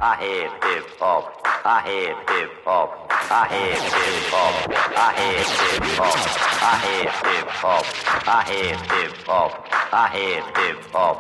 I hate hip hop. I hate hip hop. I hate hip hop. I hate hip hop. I hate hip hop. I hate hip hop. I hate hip hop.